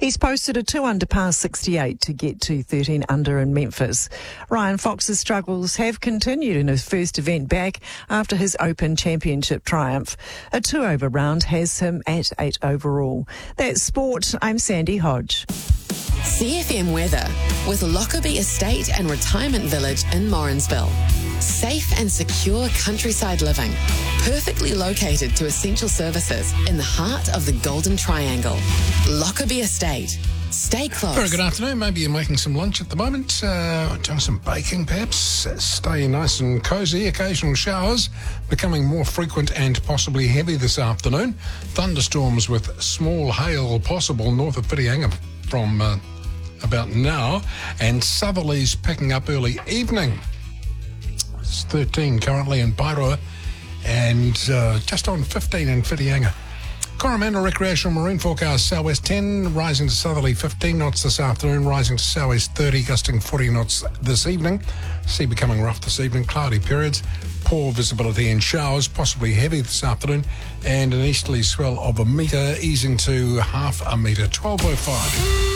He's posted a 2 under par 68 to get to 13 under in Memphis. Ryan Fox's struggles have continued in his first event back after his Open Championship triumph. A 2-over round has him at 8 overall. That's sport. I'm Sandy Hodge. CFM weather with Lockerbie Estate and Retirement Village in Morrinsville. Safe and secure countryside living, perfectly located to essential services in the heart of the Golden Triangle. Lockerbie Estate. Stay close. Very good afternoon. Maybe you're making some lunch at the moment, doing some baking perhaps. Stay nice and cosy. Occasional showers becoming more frequent and possibly heavy this afternoon. Thunderstorms with small hail possible north of Whitianga from about now, and southerlies picking up early evening. It's 13 currently in Pairua and just on 15 in Whitianga. Coromandel Recreational Marine forecast, southwest 10, rising to southerly 15 knots this afternoon, rising to southwest 30, gusting 40 knots this evening. Sea becoming rough this evening, cloudy periods, poor visibility and showers, possibly heavy this afternoon, and an easterly swell of a metre, easing to half a metre, 12:05.